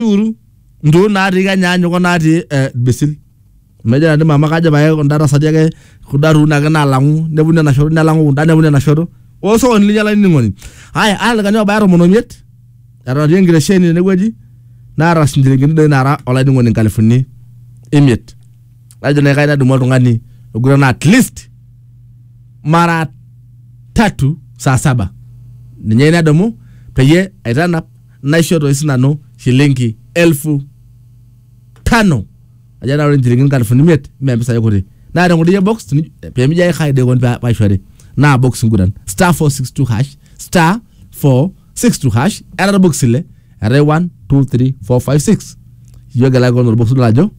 uru ndo naati kanyanyo ko naati besil meja ndi mama kaja bae ko ndara sadiyake kudaru na kana langu nebune na shoro na langu ndane nebune na shoro oso on linyala ni ngoni haya ala kanyo bayaro monomiet ara yengire sheni ne gwaji nara sindire nginde nara ola ni ngoni California imiet ajo ne kaida dumo ngani ogura at least mara 3 saa 7 ninye na domo peye aitana na shoro isinano shilingi 1500 ajana orange ringin California miet me pesa yokote na da ngodi box pe mi jay xay de gon ba shore na box ngudan star 462 hash star 462 hash era box le era 1 2 3 4 5 6 yoga la gon box lajo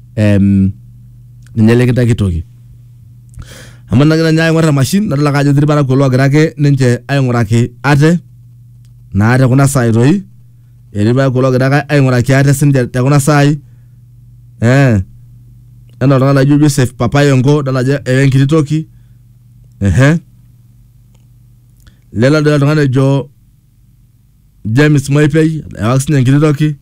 ni nyele kita kitoki amana ngana nyaay ngora machine na la kajo diribara ko lo grake nenje ay ngorake ate na ate kuna sai roi eriba ko lo grake ay ngorake ate sinde te kuna sai ana la Joseph papa yongo dalaje enkitoki lela do ngane jo James Moipei awaxne enkitoki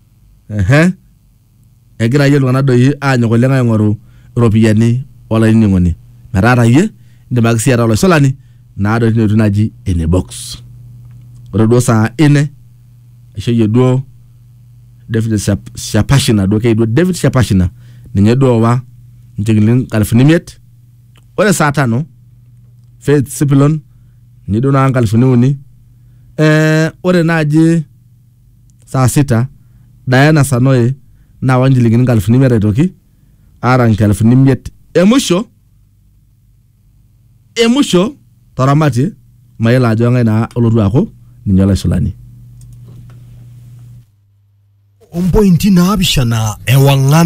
egira yelo ngana do yi anyo ko lenga ngoru ropiani wala ni ngoni marara ye de magsi ara lo solani na do ni tunaji ene box rodo sa ene sheye do David Shapashina do kay do David Shapashina ninye do wa njigilin California miet wala satano Faith Sipilon ni do na California ni ore naji saa 6 Diana Sanoe na wanjilin California miet toki aran California miet emusho toramati mayela jonga na olodu ako ninyola solani Ompointi na abishana ewangana